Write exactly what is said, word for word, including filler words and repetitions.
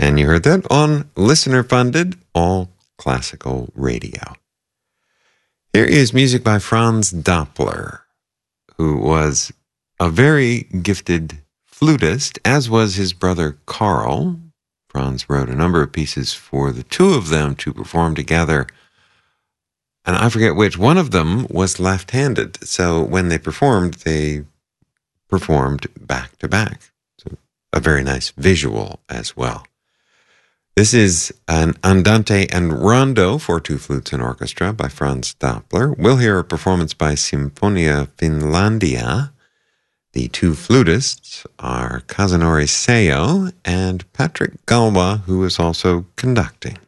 And you heard that on listener-funded, all classical radio. Here is music by Franz Doppler, who was a very gifted flutist, as was his brother Carl. Franz wrote a number of pieces for the two of them to perform together, and I forget which. One of them was left-handed, so when they performed, they performed back-to-back. So a very nice visual as well. This is an Andante and Rondo for two flutes and orchestra by Franz Doppler. We'll hear a performance by Sinfonia Finlandia. The two flutists are Kazunori Seo and Patrick Galwa, who is also conducting.